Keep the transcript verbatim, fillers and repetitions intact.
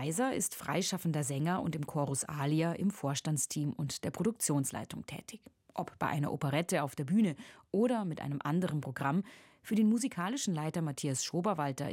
Meiser ist freischaffender Sänger und im Chorus Alia im Vorstandsteam und der Produktionsleitung tätig. Ob bei einer Operette auf der Bühne oder mit einem anderen Programm, für den musikalischen Leiter Matthias Schoberwalter